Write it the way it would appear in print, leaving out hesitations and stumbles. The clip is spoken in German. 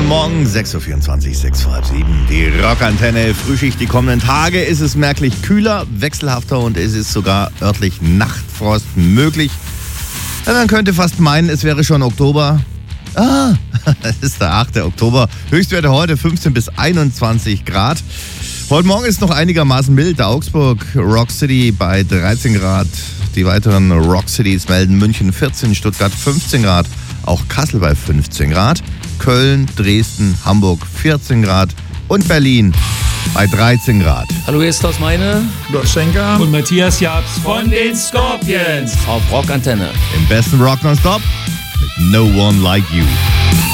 Morgen, 6.24 Uhr, 6:07. Die Rockantenne Frühschicht. Die kommenden Tage ist es merklich kühler, wechselhafter und es ist sogar örtlich Nachtfrost möglich. Ja, man könnte fast meinen, es wäre schon Oktober. Es ist der 8. Oktober. Höchstwerte heute 15 bis 21 Grad. Heute Morgen ist noch einigermaßen mild. Der Augsburg Rock City bei 13 Grad. Die weiteren Rock Cities melden München 14, Stuttgart 15 Grad. Auch Kassel bei 15 Grad. Köln, Dresden, Hamburg 14 Grad und Berlin bei 13 Grad. Hallo, hier ist Klaus Meine Schenker und Matthias Jabs von den Scorpions auf Rockantenne. Im besten Rock nonstop mit No One Like You.